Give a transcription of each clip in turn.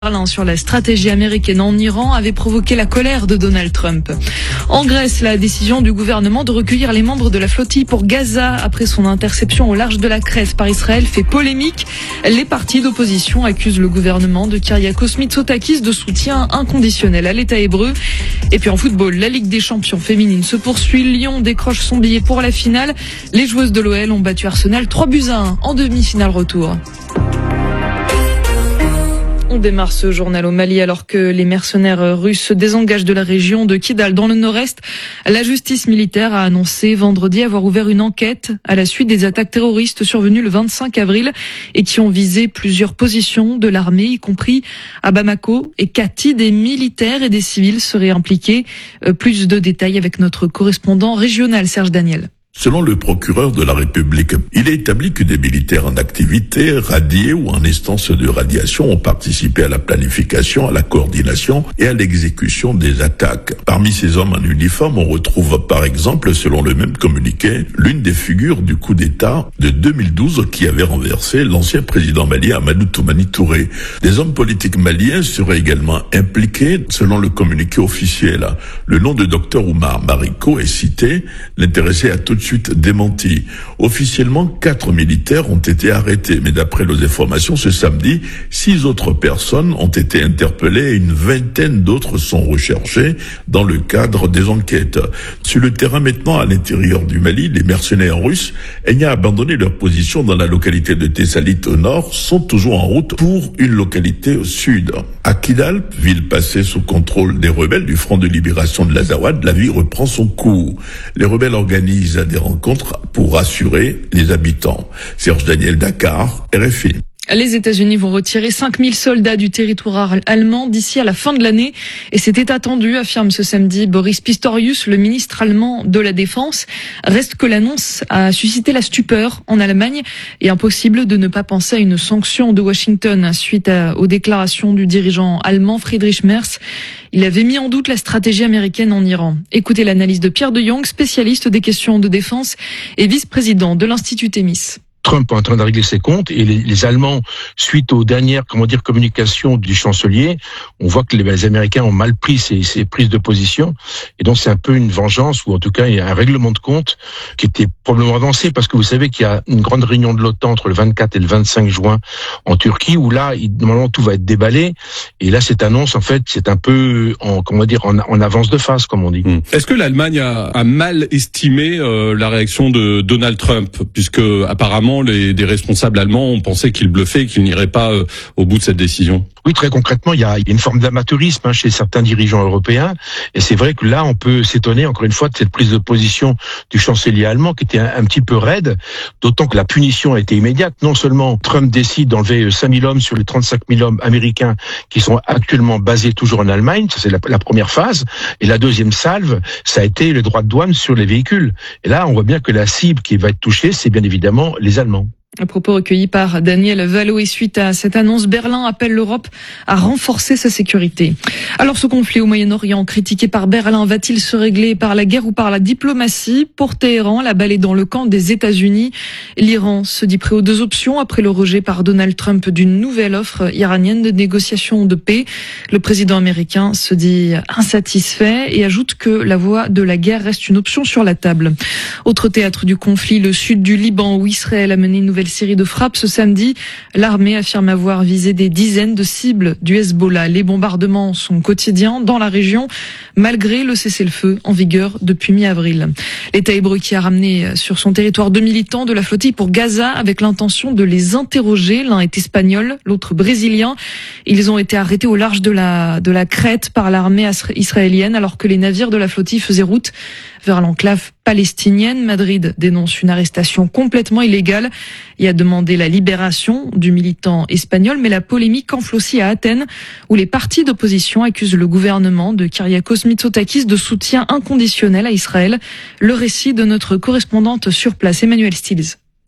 Sur la stratégie américaine en Iran avait provoqué la colère de Donald Trump. En Grèce, la décision du gouvernement de recueillir les membres de la flottille pour Gaza après son interception au large de la Crète par Israël fait polémique. Les partis d'opposition accusent le gouvernement de Kyriakos Mitsotakis de soutien inconditionnel à l'État hébreu. Et puis en football, la Ligue des champions féminine se poursuit. Lyon décroche son billet pour la finale. Les joueuses de l'OL ont battu Arsenal 3-1 en demi-finale retour. On démarre ce journal au Mali alors que les mercenaires russes se désengagent de la région de Kidal dans le nord-est. La justice militaire a annoncé vendredi avoir ouvert une enquête à la suite des attaques terroristes survenues le 25 avril et qui ont visé plusieurs positions de l'armée, y compris à Bamako. Et Kati, des militaires et des civils seraient impliqués. Plus de détails avec notre correspondant régional Serge Daniel. Selon le procureur de la République, il est établi que des militaires en activité, radiés ou en instance de radiation ont participé à la planification, à la coordination et à l'exécution des attaques. Parmi ces hommes en uniforme, on retrouve par exemple, selon le même communiqué, l'une des figures du coup d'État de 2012 qui avait renversé l'ancien président malien Amadou Toumani Touré. Des hommes politiques maliens seraient également impliqués, selon le communiqué officiel. Le nom de Dr Oumar Mariko est cité, l'intéressé a tout de suite démenti. Officiellement, 4 militaires ont été arrêtés, mais d'après nos informations, ce samedi, 6 autres personnes ont été interpellées et une vingtaine d'autres sont recherchées dans le cadre des enquêtes. Sur le terrain maintenant, à l'intérieur du Mali, les mercenaires russes, ayant abandonné leur position dans la localité de Tessalit au nord, sont toujours en route pour une localité au sud. À Kidal, ville passée sous contrôle des rebelles du Front de libération de l'Azawad, la vie reprend son cours. Les rebelles organisent des rencontres pour rassurer les habitants. Serge Daniel, Dakar, RFI. Les États-Unis vont retirer 5000 soldats du territoire allemand d'ici à la fin de l'année. Et c'était attendu, affirme ce samedi Boris Pistorius, le ministre allemand de la Défense. Reste que l'annonce a suscité la stupeur en Allemagne et impossible de ne pas penser à une sanction de Washington suite aux déclarations du dirigeant allemand Friedrich Merz. Il avait mis en doute la stratégie américaine en Iran. Écoutez l'analyse de Pierre de Jong, spécialiste des questions de défense et vice-président de l'Institut Thémis. Trump est en train de régler ses comptes et les Allemands, suite aux dernières, communications du chancelier, on voit que les Américains ont mal pris ces prises de position et donc c'est un peu une vengeance ou en tout cas il y a un règlement de compte qui était probablement avancé parce que vous savez qu'il y a une grande réunion de l'OTAN entre le 24 et le 25 juin en Turquie où là, normalement tout va être déballé et là cette annonce en fait c'est un peu en avance de phase comme on dit. Est-ce que l'Allemagne a mal estimé la réaction de Donald Trump puisque apparemment des responsables allemands ont pensé qu'il bluffait et qu'il n'irait pas au bout de cette décision? Oui, très concrètement, il y a une forme d'amateurisme chez certains dirigeants européens. Et c'est vrai que là, on peut s'étonner, encore une fois, de cette prise de position du chancelier allemand qui était un petit peu raide, d'autant que la punition a été immédiate. Non seulement Trump décide d'enlever 5000 hommes sur les 35 000 hommes américains qui sont actuellement basés toujours en Allemagne, ça c'est la première phase. Et la deuxième salve, ça a été le droit de douane sur les véhicules. Et là, on voit bien que la cible qui va être touchée, c'est bien évidemment les Allemands. Un propos recueilli par Daniel Valo et suite à cette annonce, Berlin appelle l'Europe à renforcer sa sécurité. Alors ce conflit au Moyen-Orient critiqué par Berlin va-t-il se régler par la guerre ou par la diplomatie? Pour Téhéran, la balle est dans le camp des États-Unis. L'Iran se dit prêt aux deux options après le rejet par Donald Trump d'une nouvelle offre iranienne de négociation de paix. Le président américain se dit insatisfait et ajoute que la voie de la guerre reste une option sur la table. Autre théâtre du conflit, le sud du Liban où Israël a mené une nouvelle série de frappes ce samedi. L'armée affirme avoir visé des dizaines de cibles du Hezbollah. Les bombardements sont quotidiens dans la région, malgré le cessez-le-feu en vigueur depuis mi-avril. L'État hébreu qui a ramené sur son territoire 2 militants de la flottille pour Gaza avec l'intention de les interroger. L'un est espagnol, l'autre brésilien. Ils ont été arrêtés au large de la Crète par l'armée israélienne alors que les navires de la flottille faisaient route vers l'enclave palestinienne. Madrid dénonce une arrestation complètement illégale et a demandé la libération du militant espagnol. Mais la polémique enfle aussi à Athènes, où les partis d'opposition accusent le gouvernement de Kyriakos Mitsotakis de soutien inconditionnel à Israël. Le récit de notre correspondante sur place, Emmanuel Stills.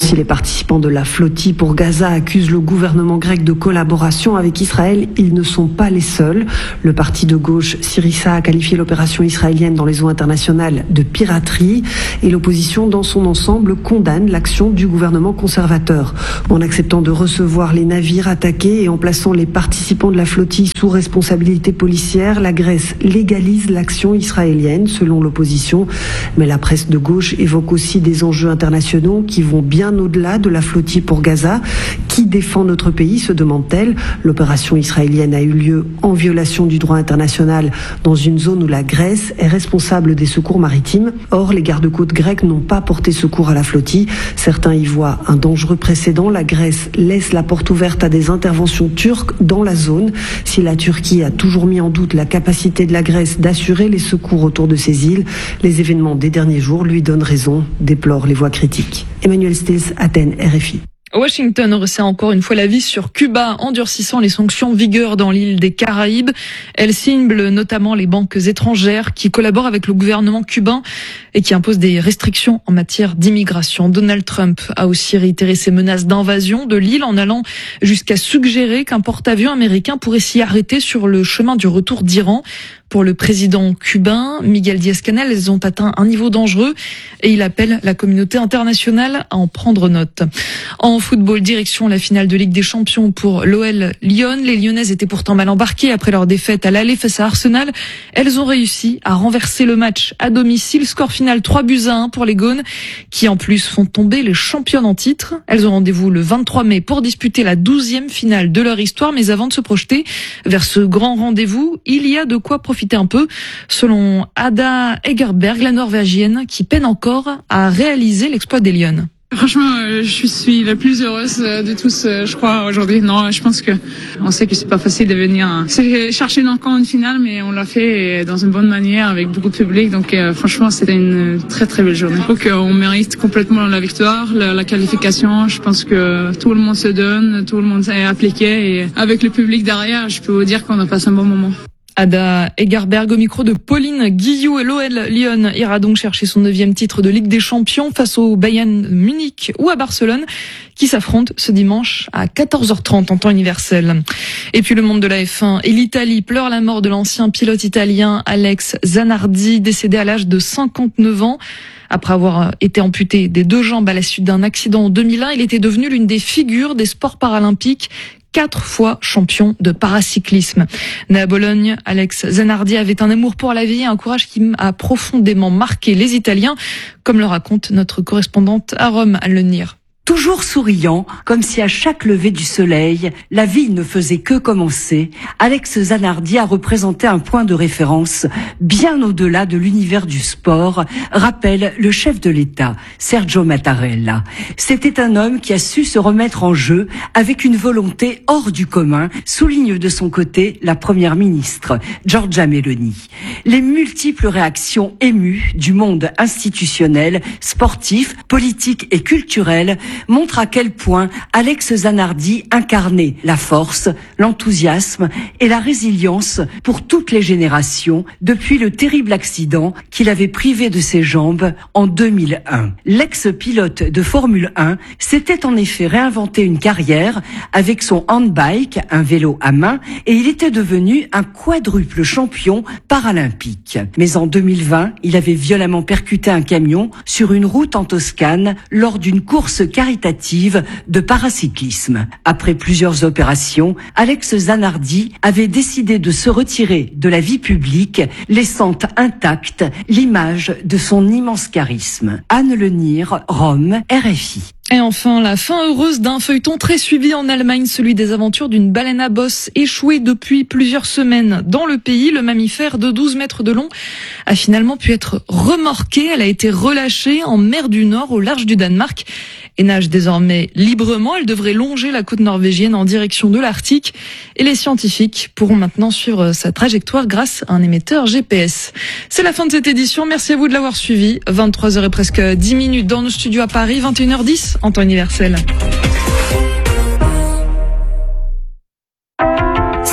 Si les participants de la flottille pour Gaza accusent le gouvernement grec de collaboration avec Israël, ils ne sont pas les seuls. Le parti de gauche Syriza a qualifié l'opération israélienne dans les eaux internationales de piraterie et l'opposition dans son ensemble condamne l'action du gouvernement conservateur. En acceptant de recevoir les navires attaqués et en plaçant les participants de la flottille sous responsabilité policière, la Grèce légalise l'action israélienne selon l'opposition. Mais la presse de gauche évoque aussi des enjeux internationaux qui vont bien au-delà de la flottille pour Gaza. Qui défend notre pays, se demande-t-elle. L'opération israélienne a eu lieu en violation du droit international dans une zone où la Grèce est responsable des secours maritimes. Or, les gardes-côtes grecs n'ont pas porté secours à la flottille. Certains y voient un dangereux précédent. La Grèce laisse la porte ouverte à des interventions turques dans la zone. Si la Turquie a toujours mis en doute la capacité de la Grèce d'assurer les secours autour de ces îles, les événements des derniers jours lui donnent raison, déplorent les voix critiques. Emmanuel Stills, Athènes, RFI. Washington resserre encore une fois la vis sur Cuba en durcissant les sanctions en vigueur dans l'île des Caraïbes. Elle cible notamment les banques étrangères qui collaborent avec le gouvernement cubain et qui imposent des restrictions en matière d'immigration. Donald Trump a aussi réitéré ses menaces d'invasion de l'île en allant jusqu'à suggérer qu'un porte-avions américain pourrait s'y arrêter sur le chemin du retour d'Iran. Pour le président cubain, Miguel Díaz-Canel, elles ont atteint un niveau dangereux et il appelle la communauté internationale à en prendre note. En football, direction la finale de Ligue des Champions pour l'OL Lyon. Les Lyonnaises étaient pourtant mal embarquées après leur défaite à l'aller face à Arsenal. Elles ont réussi à renverser le match à domicile. Score final 3-1 pour les Gaunes qui en plus font tomber les championnes en titre. Elles ont rendez-vous le 23 mai pour disputer la 12e finale de leur histoire. Mais avant de se projeter vers ce grand rendez-vous, il y a de quoi profiter un peu, selon Ada Egerberg, la Norvégienne, qui peine encore à réaliser l'exploit des Lyon. Franchement, je suis la plus heureuse de tous, je crois, aujourd'hui. Non, je pense que on sait que c'est pas facile de venir chercher encore une finale, mais on l'a fait dans une bonne manière avec beaucoup de public. Donc, franchement, c'était une très très belle journée. Je trouve qu'on mérite complètement la victoire, la qualification. Je pense que tout le monde se donne, tout le monde est appliqué et avec le public derrière, je peux vous dire qu'on a passé un bon moment. Ada Egerberg au micro de Pauline Guillou et l'OL Lyon ira donc chercher son 9e titre de Ligue des Champions face au Bayern Munich ou à Barcelone qui s'affrontent ce dimanche à 14h30 en temps universel. Et puis le monde de la F1 et l'Italie pleure la mort de l'ancien pilote italien Alex Zanardi, décédé à l'âge de 59 ans. Après avoir été amputé des 2 jambes à la suite d'un accident en 2001, il était devenu l'une des figures des sports paralympiques, 4 fois champion de paracyclisme. Né à Bologne, Alex Zanardi avait un amour pour la vie et un courage qui a profondément marqué les Italiens, comme le raconte notre correspondante à Rome, Anne Lenir. Toujours souriant, comme si à chaque lever du soleil, la vie ne faisait que commencer, Alex Zanardi a représenté un point de référence bien au-delà de l'univers du sport, rappelle le chef de l'État, Sergio Mattarella. C'était un homme qui a su se remettre en jeu avec une volonté hors du commun, souligne de son côté la première ministre, Giorgia Meloni. Les multiples réactions émues du monde institutionnel, sportif, politique et culturel montre à quel point Alex Zanardi incarnait la force, l'enthousiasme et la résilience pour toutes les générations depuis le terrible accident qui l'avait privé de ses jambes en 2001. L'ex-pilote de Formule 1 s'était en effet réinventé une carrière avec son handbike, un vélo à main, et il était devenu un quadruple champion paralympique. Mais en 2020, il avait violemment percuté un camion sur une route en Toscane lors d'une course caritative de paracyclisme. Après plusieurs opérations, Alex Zanardi avait décidé de se retirer de la vie publique, laissant intacte l'image de son immense charisme. Anne Lenir, Rome, RFI. Et enfin, la fin heureuse d'un feuilleton très suivi en Allemagne, celui des aventures d'une baleine à bosse échouée depuis plusieurs semaines dans le pays. Le mammifère de 12 mètres de long a finalement pu être remorqué. Elle a été relâchée en mer du Nord au large du Danemark et nage désormais librement. Elle devrait longer la côte norvégienne en direction de l'Arctique et les scientifiques pourront maintenant suivre sa trajectoire grâce à un émetteur GPS. C'est la fin de cette édition. Merci à vous de l'avoir suivi. 23h et presque 10 minutes dans nos studios à Paris, 21h10 en temps universel. Ce dimanche,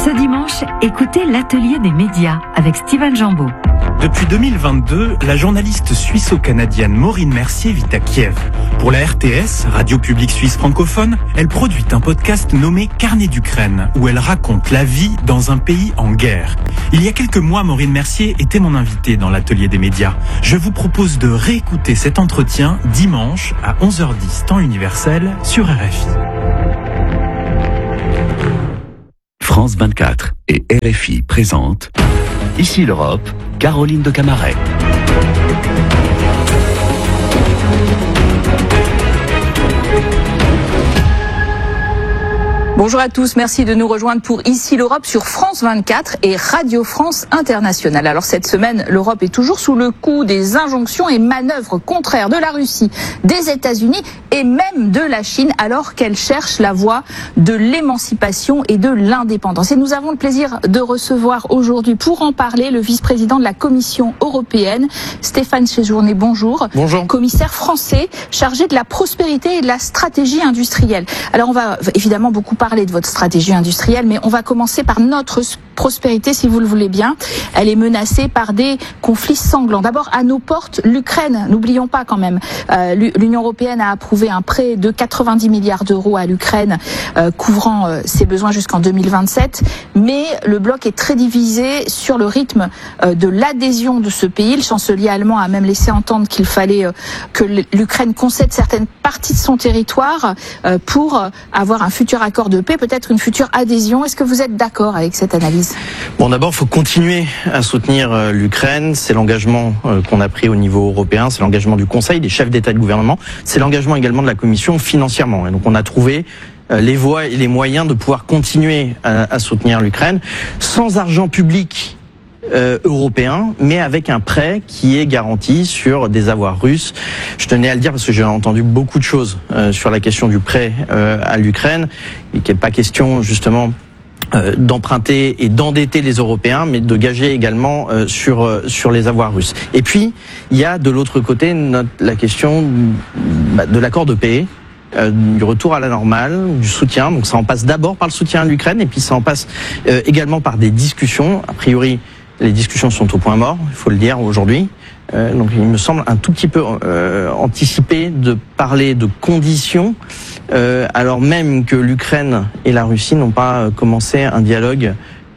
dimanche, écoutez l'atelier des médias avec Steven Jambeau. Depuis 2022, la journaliste suisse-canadienne Maureen Mercier vit à Kiev. Pour la RTS, Radio Publique Suisse francophone, elle produit un podcast nommé Carnet d'Ukraine, où elle raconte la vie dans un pays en guerre. Il y a quelques mois, Maureen Mercier était mon invitée dans l'atelier des médias. Je vous propose de réécouter cet entretien dimanche à 11h10 temps universel sur RFI. France 24 et RFI présentent Ici l'Europe, Caroline de Camaret. Bonjour à tous, merci de nous rejoindre pour Ici l'Europe sur France 24 et Radio France Internationale. Alors cette semaine, l'Europe est toujours sous le coup des injonctions et manœuvres contraires de la Russie, des États-Unis et même de la Chine, alors qu'elle cherche la voie de l'émancipation et de l'indépendance. Et nous avons le plaisir de recevoir aujourd'hui, pour en parler, le vice-président de la Commission européenne, Stéphane Séjourné. Bonjour. Bonjour. Commissaire français chargé de la prospérité et de la stratégie industrielle. Alors on va évidemment beaucoup parler de votre stratégie industrielle, mais on va commencer par notre prospérité, si vous le voulez bien. Elle est menacée par des conflits sanglants. D'abord, à nos portes, l'Ukraine. N'oublions pas quand même, l'Union européenne a approuvé un prêt de 90 milliards d'euros à l'Ukraine, couvrant ses besoins jusqu'en 2027. Mais le bloc est très divisé sur le rythme de l'adhésion de ce pays. Le chancelier allemand a même laissé entendre qu'il fallait que l'Ukraine concède certaines parties de son territoire pour avoir un futur accord de paix, peut-être une future adhésion. Est-ce que vous êtes d'accord avec cette analyse ? Bon, d'abord, il faut continuer à soutenir l'Ukraine. C'est l'engagement qu'on a pris au niveau européen, c'est l'engagement du Conseil, des chefs d'État et de gouvernement, c'est l'engagement également de la Commission financièrement. Et donc, on a trouvé les voies et les moyens de pouvoir continuer à soutenir l'Ukraine sans argent public européen, mais avec un prêt qui est garanti sur des avoirs russes. Je tenais à le dire parce que j'ai entendu beaucoup de choses sur la question du prêt à l'Ukraine, et qu'il n'est pas question justement d'emprunter et d'endetter les Européens, mais de gager également sur les avoirs russes. Et puis, il y a de l'autre côté la question de l'accord de paix, du retour à la normale, du soutien. Donc ça en passe d'abord par le soutien à l'Ukraine, et puis ça en passe également par des discussions. A priori, les discussions sont au point mort, il faut le dire aujourd'hui. Donc il me semble un tout petit peu anticipé de parler de conditions, alors même que l'Ukraine et la Russie n'ont pas commencé un dialogue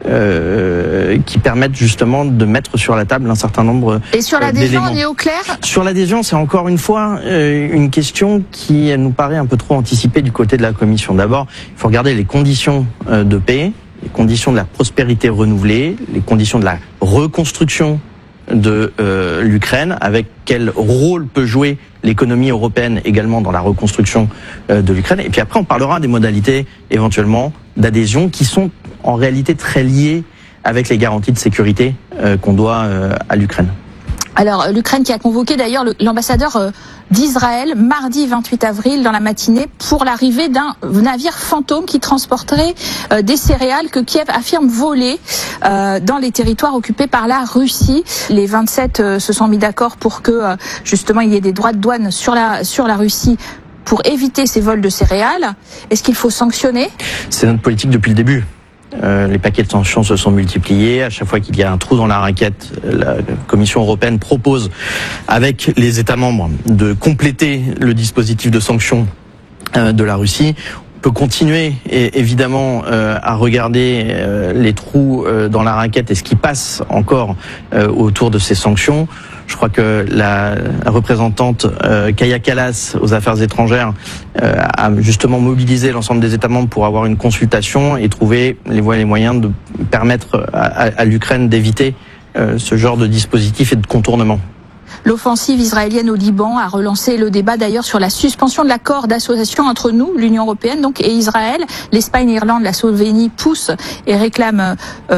qui permettent justement de mettre sur la table un certain nombre d'éléments. Et sur l'adhésion, on est au clair ? Sur l'adhésion, c'est encore une fois une question qui nous paraît un peu trop anticipée du côté de la Commission. D'abord, il faut regarder les conditions de paix, les conditions de la prospérité renouvelée, les conditions de la reconstruction de l'Ukraine, avec quel rôle peut jouer l'économie européenne également dans la reconstruction de l'Ukraine. Et puis après, on parlera des modalités éventuellement d'adhésion qui sont en réalité très liées avec les garanties de sécurité qu'on doit à l'Ukraine. Alors, l'Ukraine qui a convoqué d'ailleurs l'ambassadeur d'Israël mardi 28 avril dans la matinée pour l'arrivée d'un navire fantôme qui transporterait des céréales que Kiev affirme voler dans les territoires occupés par la Russie. Les 27 se sont mis d'accord pour que justement il y ait des droits de douane sur la Russie pour éviter ces vols de céréales. Est-ce qu'il faut sanctionner ? C'est notre politique depuis le début. Les paquets de sanctions se sont multipliés. À chaque fois qu'il y a un trou dans la raquette, la Commission européenne propose, avec les États membres, de compléter le dispositif de sanctions de la Russie. On peut continuer, évidemment, à regarder les trous dans la raquette et ce qui passe encore autour de ces sanctions. Je crois que la représentante Kaja Kallas aux affaires étrangères a justement mobilisé l'ensemble des États membres pour avoir une consultation et trouver les voies et les moyens de permettre à l'Ukraine d'éviter ce genre de dispositif et de contournement. L'offensive israélienne au Liban a relancé le débat d'ailleurs sur la suspension de l'accord d'association entre nous, l'Union européenne donc, et Israël. L'Espagne, l'Irlande, la Slovénie poussent et réclament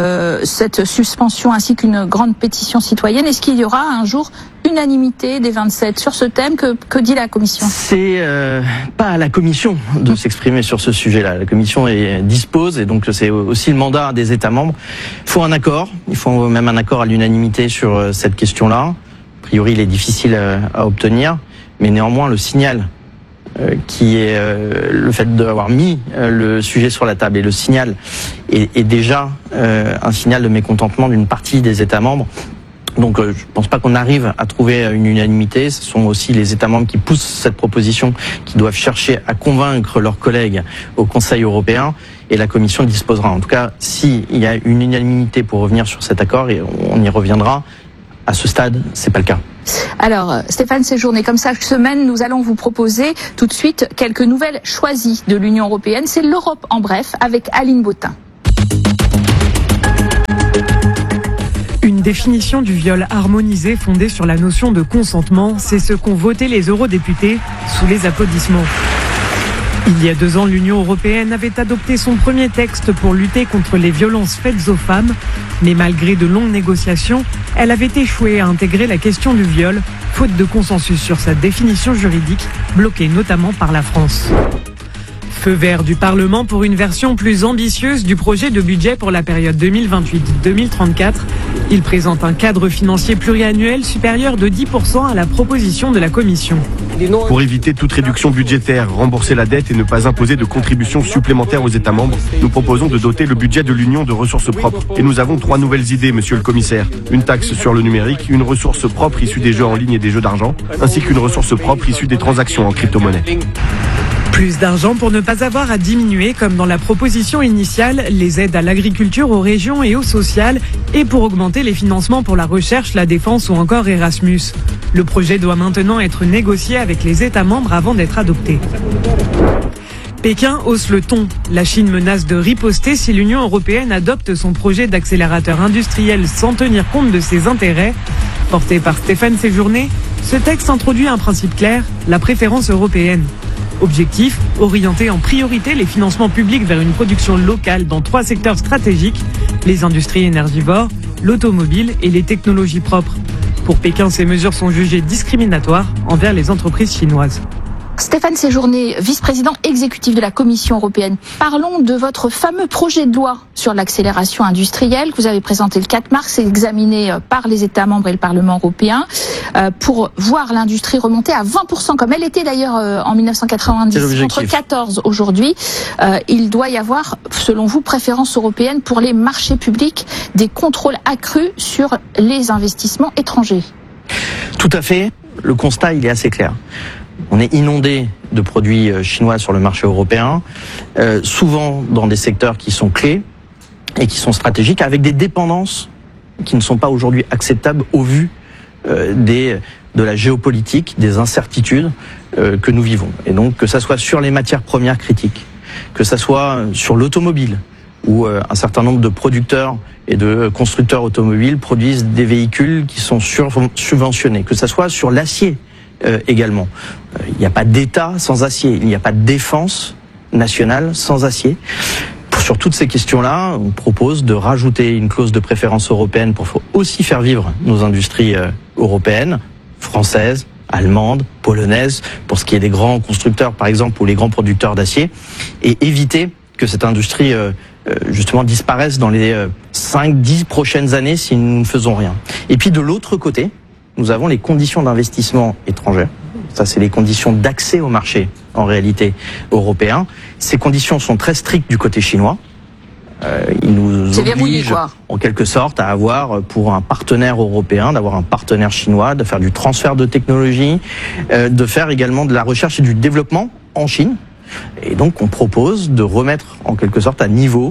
cette suspension ainsi qu'une grande pétition citoyenne. Est-ce qu'il y aura un jour unanimité des 27 sur ce thème? Que dit la Commission? C'est pas à la Commission de s'exprimer sur ce sujet-là. La Commission dispose, et donc c'est aussi le mandat des États membres. Il faut un accord, il faut même un accord à l'unanimité sur cette question-là. A priori, il est difficile à obtenir, mais néanmoins, le signal qui est le fait d'avoir mis le sujet sur la table, et le signal est déjà un signal de mécontentement d'une partie des États membres. Donc je pense pas qu'on arrive à trouver une unanimité. Ce sont aussi les États membres qui poussent cette proposition, qui doivent chercher à convaincre leurs collègues au Conseil européen, et la Commission disposera. En tout cas, s'il y a une unanimité pour revenir sur cet accord, et on y reviendra, à ce stade, c'est pas le cas. Alors, Stéphane Séjourné, comme chaque semaine, nous allons vous proposer tout de suite quelques nouvelles choisies de l'Union européenne. C'est l'Europe en bref, avec Aline Bottin. Une définition du viol harmonisée fondée sur la notion de consentement, c'est ce qu'ont voté les eurodéputés sous les applaudissements. Il y a 2 ans, l'Union européenne avait adopté son premier texte pour lutter contre les violences faites aux femmes. Mais malgré de longues négociations, elle avait échoué à intégrer la question du viol, faute de consensus sur sa définition juridique, bloquée notamment par la France. Feu vert du Parlement pour une version plus ambitieuse du projet de budget pour la période 2028-2034. Il présente un cadre financier pluriannuel supérieur de 10% à la proposition de la Commission. Pour éviter toute réduction budgétaire, rembourser la dette et ne pas imposer de contributions supplémentaires aux États membres, nous proposons de doter le budget de l'Union de ressources propres. Et nous avons 3 nouvelles idées, monsieur le commissaire. Une taxe sur le numérique, une ressource propre issue des jeux en ligne et des jeux d'argent, ainsi qu'une ressource propre issue des transactions en crypto-monnaie. Plus d'argent pour ne pas avoir à diminuer, comme dans la proposition initiale, les aides à l'agriculture, aux régions et au social, et pour augmenter les financements pour la recherche, la défense ou encore Erasmus. Le projet doit maintenant être négocié avec les États membres avant d'être adopté. Pékin hausse le ton. La Chine menace de riposter si l'Union européenne adopte son projet d'accélérateur industriel sans tenir compte de ses intérêts. Porté par Stéphane Séjourné, ce texte introduit un principe clair, la préférence européenne. Objectif, orienter en priorité les financements publics vers une production locale dans 3 secteurs stratégiques, les industries énergivores, l'automobile et les technologies propres. Pour Pékin, ces mesures sont jugées discriminatoires envers les entreprises chinoises. Stéphane Séjourné, vice-président exécutif de la Commission européenne. Parlons de votre fameux projet de loi sur l'accélération industrielle que vous avez présenté le 4 mars et examiné par les États membres et le Parlement européen pour voir l'industrie remonter à 20%, comme elle était d'ailleurs en 1990, contre 14 aujourd'hui. Il doit y avoir, selon vous, préférence européenne pour les marchés publics, des contrôles accrus sur les investissements étrangers. Tout à fait. Le constat, il est assez clair. On est inondé de produits chinois sur le marché européen, souvent dans des secteurs qui sont clés et qui sont stratégiques, avec des dépendances qui ne sont pas aujourd'hui acceptables au vu de la géopolitique, des incertitudes que nous vivons. Et donc que ça soit sur les matières premières critiques, que ça soit sur l'automobile, où un certain nombre de producteurs et de constructeurs automobiles produisent des véhicules qui sont subventionnés, que ça soit sur l'acier, également. Il n'y a pas d'État sans acier, il n'y a pas de défense nationale sans acier. Sur toutes ces questions-là, on propose de rajouter une clause de préférence européenne pour aussi faire vivre nos industries européennes, françaises, allemandes, polonaises, pour ce qui est des grands constructeurs par exemple ou les grands producteurs d'acier, et éviter que cette industrie justement disparaisse dans les 5-10 prochaines années si nous ne faisons rien. Et puis de l'autre côté, nous avons les conditions d'investissement étrangères. Ça, c'est les conditions d'accès au marché, en réalité, européen. Ces conditions sont très strictes du côté chinois. Ils nous obligent, en quelque sorte, à avoir, pour un partenaire européen, d'avoir un partenaire chinois, de faire du transfert de technologie, de faire également de la recherche et du développement en Chine. Et donc, on propose de remettre, en quelque sorte, à niveau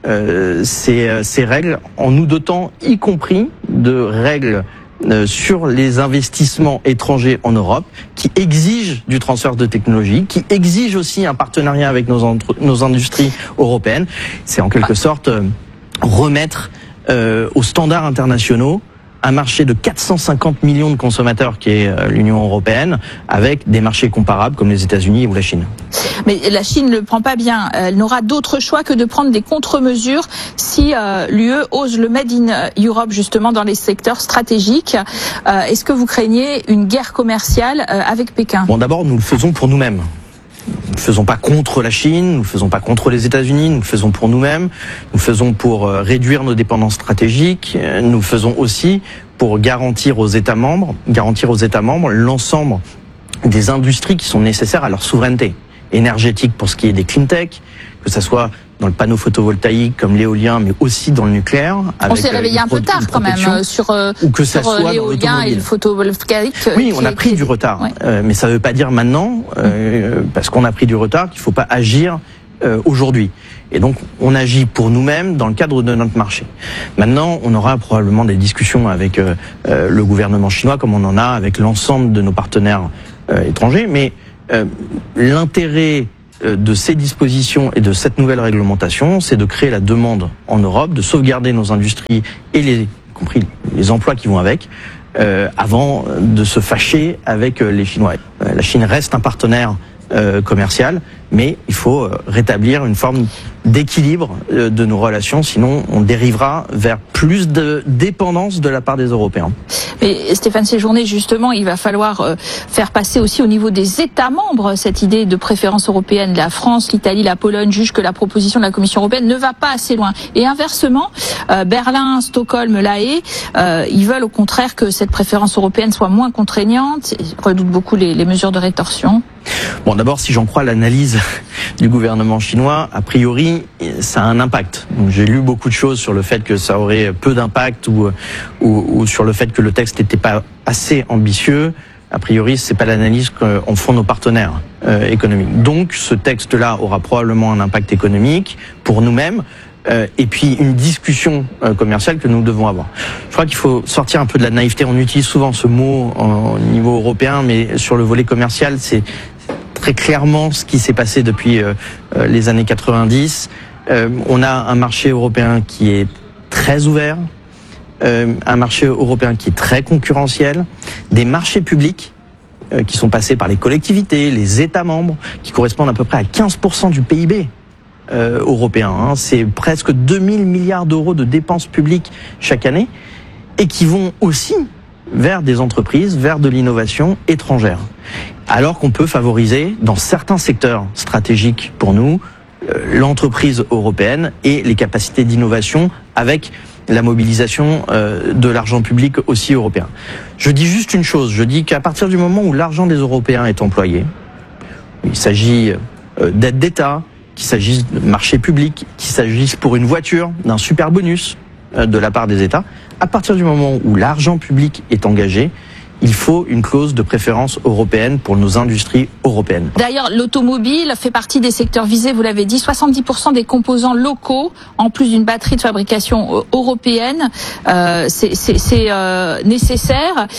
ces règles, en nous dotant, y compris, de règles sur les investissements étrangers en Europe, qui exigent du transfert de technologie, qui exigent aussi un partenariat avec nos industries européennes. C'est en quelque sorte remettre aux standards internationaux un marché de 450 millions de consommateurs qui est l'Union européenne, avec des marchés comparables comme les États-Unis ou la Chine. Mais la Chine ne le prend pas bien. Elle n'aura d'autre choix que de prendre des contre-mesures si l'UE ose le Made in Europe justement dans les secteurs stratégiques. Est-ce que vous craignez une guerre commerciale avec Pékin ? Bon, d'abord, nous le faisons pour nous-mêmes. Nous ne le faisons pas contre la Chine, nous ne le faisons pas contre les États-Unis, nous le faisons pour nous-mêmes, nous le faisons pour réduire nos dépendances stratégiques, nous le faisons aussi pour garantir aux États membres l'ensemble des industries qui sont nécessaires à leur souveraineté énergétique pour ce qui est des clean tech, que ça soit dans le panneau photovoltaïque comme l'éolien, mais aussi dans le nucléaire. On s'est réveillé un peu tard quand même sur l'éolien et le photovoltaïque. Oui, on a pris du retard, mais ça ne veut pas dire maintenant, parce qu'on a pris du retard, qu'il ne faut pas agir aujourd'hui. Et donc, on agit pour nous-mêmes dans le cadre de notre marché. Maintenant, on aura probablement des discussions avec le gouvernement chinois, comme on en a avec l'ensemble de nos partenaires étrangers, mais l'intérêt de ces dispositions et de cette nouvelle réglementation, c'est de créer la demande en Europe, de sauvegarder nos industries et y compris les emplois qui vont avec, avant de se fâcher avec les Chinois. La Chine reste un partenaire commercial, mais il faut rétablir une forme d'équilibre de nos relations, sinon on dérivera vers plus de dépendance de la part des Européens. Mais Stéphane Séjourné, justement, il va falloir faire passer aussi au niveau des États membres cette idée de préférence européenne. La France, l'Italie, la Pologne jugent que la proposition de la Commission européenne ne va pas assez loin. Et inversement, Berlin, Stockholm, La Haye, ils veulent au contraire que cette préférence européenne soit moins contraignante, ils redoutent beaucoup les mesures de rétorsion. Bon, d'abord, si j'en crois l'analyse du gouvernement chinois, a priori, ça a un impact. Donc, j'ai lu beaucoup de choses sur le fait que ça aurait peu d'impact ou sur le fait que le texte n'était pas assez ambitieux. A priori, c'est pas l'analyse qu'en font nos partenaires économiques. Donc, ce texte-là aura probablement un impact économique pour nous-mêmes. Et puis une discussion commerciale que nous devons avoir. Je crois qu'il faut sortir un peu de la naïveté. On utilise souvent ce mot au niveau européen, mais sur le volet commercial, c'est très clairement ce qui s'est passé depuis les années 90. On a un marché européen qui est très ouvert, un marché européen qui est très concurrentiel, des marchés publics qui sont passés par les collectivités, les États membres, qui correspondent à peu près à 15% du PIB. Européen. C'est presque 2000 milliards d'euros de dépenses publiques chaque année et qui vont aussi vers des entreprises, vers de l'innovation étrangère. Alors qu'on peut favoriser dans certains secteurs stratégiques pour nous l'entreprise européenne et les capacités d'innovation avec la mobilisation de l'argent public aussi européen. Je dis juste une chose, je dis qu'à partir du moment où l'argent des Européens est employé, il s'agit d'aides d'État, qu'il s'agisse de marché public, qu'il s'agisse pour une voiture, d'un super bonus de la part des États, à partir du moment où l'argent public est engagé, il faut une clause de préférence européenne pour nos industries européennes. D'ailleurs, l'automobile fait partie des secteurs visés, vous l'avez dit, 70% des composants locaux, en plus d'une batterie de fabrication européenne, c'est nécessaire,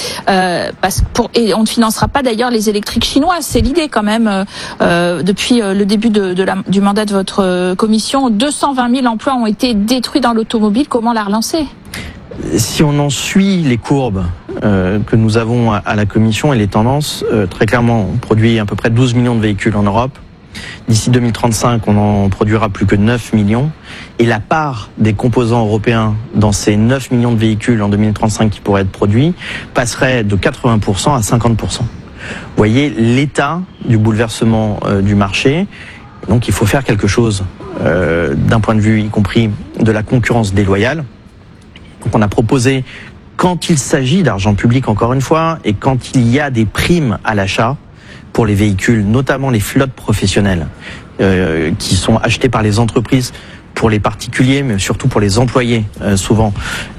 et on ne financera pas d'ailleurs les électriques chinoises. C'est l'idée quand même, depuis le début du mandat de votre commission, 220 000 emplois ont été détruits dans l'automobile. Comment la relancer ? Si on en suit les courbes que nous avons à la Commission et les tendances, très clairement, on produit à peu près 12 millions de véhicules en Europe. D'ici 2035, on en produira plus que 9 millions. Et la part des composants européens dans ces 9 millions de véhicules en 2035 qui pourraient être produits passerait de 80% à 50%. Vous voyez l'état du bouleversement du marché. Donc il faut faire quelque chose d'un point de vue, y compris de la concurrence déloyale. Donc on a proposé, quand il s'agit d'argent public encore une fois, et quand il y a des primes à l'achat pour les véhicules, notamment les flottes professionnelles, qui sont achetées par les entreprises pour les particuliers, mais surtout pour les employés, souvent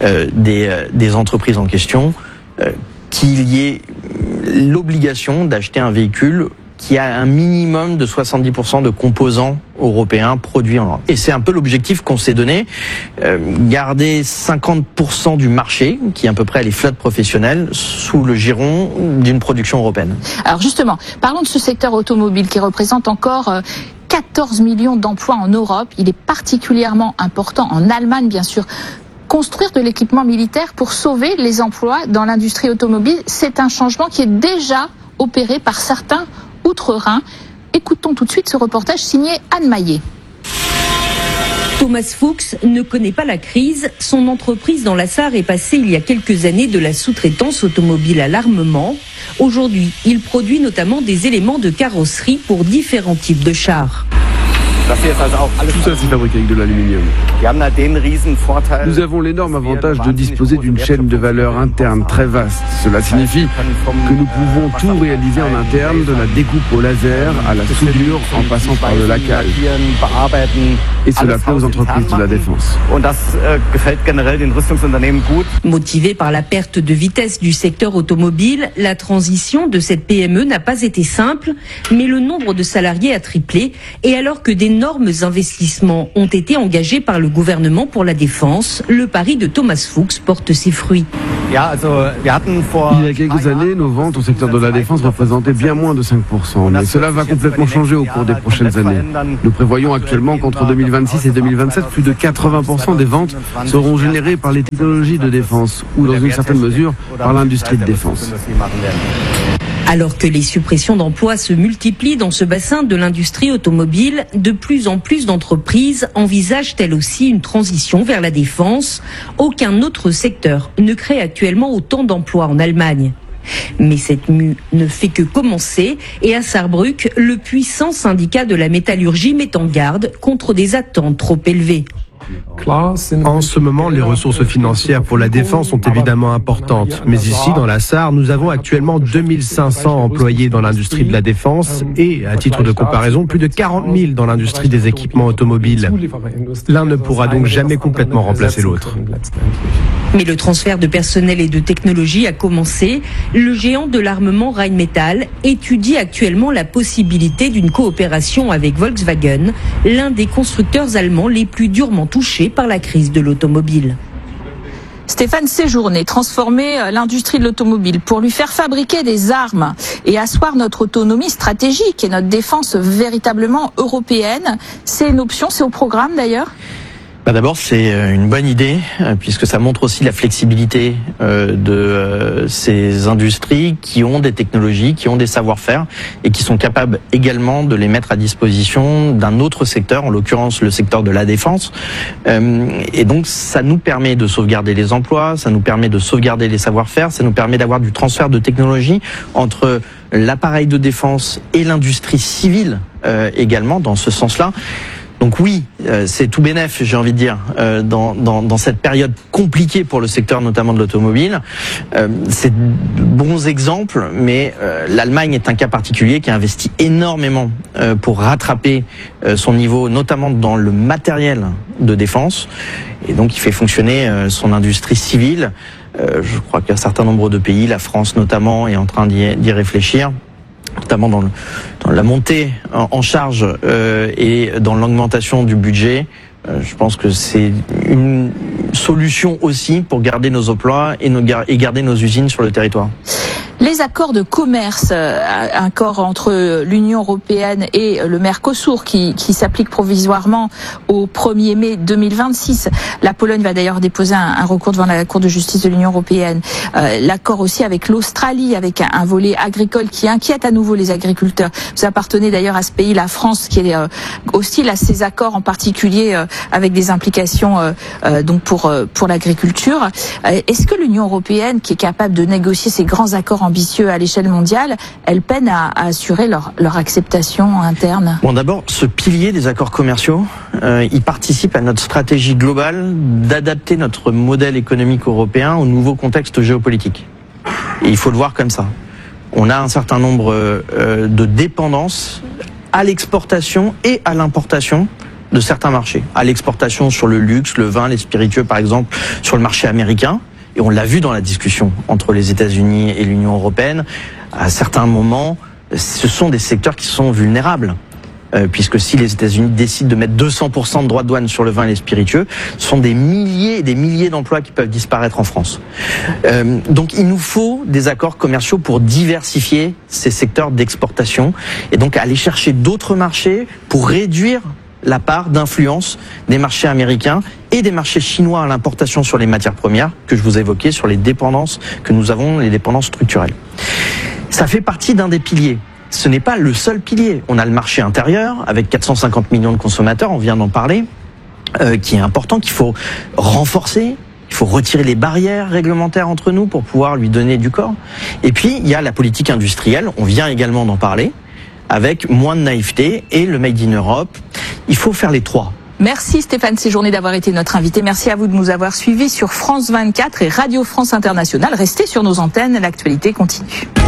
des entreprises en question, qu'il y ait l'obligation d'acheter un véhicule qui a un minimum de 70% de composants européens produits en Europe. Et c'est un peu l'objectif qu'on s'est donné, garder 50% du marché, qui est à peu près les flottes professionnelles, sous le giron d'une production européenne. Alors justement, parlons de ce secteur automobile qui représente encore 14 millions d'emplois en Europe. Il est particulièrement important en Allemagne, bien sûr. Construire de l'équipement militaire pour sauver les emplois dans l'industrie automobile, c'est un changement qui est déjà opéré par certains outre-Rhin. Écoutons tout de suite ce reportage signé Anne Maillet. Thomas Fuchs ne connaît pas la crise. Son entreprise dans la Sarre est passée il y a quelques années de la sous-traitance automobile à l'armement. Aujourd'hui, il produit notamment des éléments de carrosserie pour différents types de chars. Tout ça, c'est fabriqué avec de l'aluminium. Nous avons l'énorme avantage de disposer d'une chaîne de valeur interne très vaste. Cela signifie que nous pouvons tout réaliser en interne, de la découpe au laser, à la soudure, en passant par le laquage. Et cela plaît aux entreprises de la défense. Motivé par la perte de vitesse du secteur automobile, la transition de cette PME n'a pas été simple, mais le nombre de salariés a triplé, et alors que d'énormes investissements ont été engagés par le gouvernement pour la défense, le pari de Thomas Fuchs porte ses fruits. Il y a quelques années, nos ventes au secteur de la défense représentaient bien moins de 5%, mais cela va complètement changer au cours des prochaines années. Nous prévoyons actuellement qu'entre 2026 et 2027, plus de 80% des ventes seront générées par les technologies de défense, ou dans une certaine mesure, par l'industrie de défense. Alors que les suppressions d'emplois se multiplient dans ce bassin de l'industrie automobile, de plus en plus d'entreprises envisagent elles aussi une transition vers la défense. Aucun autre secteur ne crée actuellement autant d'emplois en Allemagne. Mais cette mue ne fait que commencer et à Saarbrück, le puissant syndicat de la métallurgie met en garde contre des attentes trop élevées. En ce moment, les ressources financières pour la défense sont évidemment importantes. Mais ici, dans la Sarre, nous avons actuellement 2500 employés dans l'industrie de la défense et, à titre de comparaison, plus de 40 000 dans l'industrie des équipements automobiles. L'un ne pourra donc jamais complètement remplacer l'autre. Mais le transfert de personnel et de technologie a commencé. Le géant de l'armement Rheinmetall étudie actuellement la possibilité d'une coopération avec Volkswagen, l'un des constructeurs allemands les plus durement touchés par la crise de l'automobile. Stéphane Séjourné, transformer l'industrie de l'automobile pour lui faire fabriquer des armes et asseoir notre autonomie stratégique et notre défense véritablement européenne, c'est une option, c'est au programme d'ailleurs ? D'abord, c'est une bonne idée, puisque ça montre aussi la flexibilité de ces industries qui ont des technologies, qui ont des savoir-faire et qui sont capables également de les mettre à disposition d'un autre secteur, en l'occurrence le secteur de la défense. Et donc, ça nous permet de sauvegarder les emplois, ça nous permet de sauvegarder les savoir-faire, ça nous permet d'avoir du transfert de technologie entre l'appareil de défense et l'industrie civile également, dans ce sens-là. Donc oui, c'est tout bénef, j'ai envie de dire, dans cette période compliquée pour le secteur notamment de l'automobile. C'est de bons exemples, mais l'Allemagne est un cas particulier qui a investi énormément pour rattraper son niveau, notamment dans le matériel de défense, et donc il fait fonctionner son industrie civile. Je crois qu'un certain nombre de pays, la France notamment, est en train d'y réfléchir, notamment dans la montée en charge et dans l'augmentation du budget. Je pense que c'est une solution aussi pour garder nos emplois et garder nos usines sur le territoire. Les accords de commerce, accord entre l'Union européenne et le Mercosur qui s'applique provisoirement au 1er mai 2026. La Pologne va d'ailleurs déposer un recours devant la Cour de justice de l'Union européenne. L'accord aussi avec l'Australie, avec un volet agricole qui inquiète à nouveau les agriculteurs. Vous appartenez d'ailleurs à ce pays, la France, qui est hostile à ces accords, en particulier avec des implications donc pour l'agriculture. Est-ce que l'Union européenne, qui est capable de négocier ces grands accords ambitieux à l'échelle mondiale, elle peine à assurer leur acceptation interne? Bon, d'abord, ce pilier des accords commerciaux, il participe à notre stratégie globale d'adapter notre modèle économique européen au nouveau contexte géopolitique. Et il faut le voir comme ça. On a un certain nombre de dépendances à l'exportation et à l'importation de certains marchés. À l'exportation sur le luxe, le vin, les spiritueux par exemple, sur le marché américain. Et on l'a vu dans la discussion entre les États-Unis et l'Union européenne, à certains moments, ce sont des secteurs qui sont vulnérables. Puisque si les États-Unis décident de mettre 200% de droits de douane sur le vin et les spiritueux, ce sont des milliers et des milliers d'emplois qui peuvent disparaître en France. Donc il nous faut des accords commerciaux pour diversifier ces secteurs d'exportation et donc aller chercher d'autres marchés pour réduire la part d'influence des marchés américains et des marchés chinois à l'importation sur les matières premières que je vous évoquais, sur les dépendances que nous avons, les dépendances structurelles. Ça fait partie d'un des piliers. Ce n'est pas le seul pilier. On a le marché intérieur avec 450 millions de consommateurs, on vient d'en parler, qui est important, qu'il faut renforcer. Il faut retirer les barrières réglementaires entre nous pour pouvoir lui donner du corps. Et puis, il y a la politique industrielle, on vient également d'en parler, avec moins de naïveté et le Made in Europe. Il faut faire les trois. Merci Stéphane Séjourné d'avoir été notre invité. Merci à vous de nous avoir suivis sur France 24 et Radio France Internationale. Restez sur nos antennes, l'actualité continue.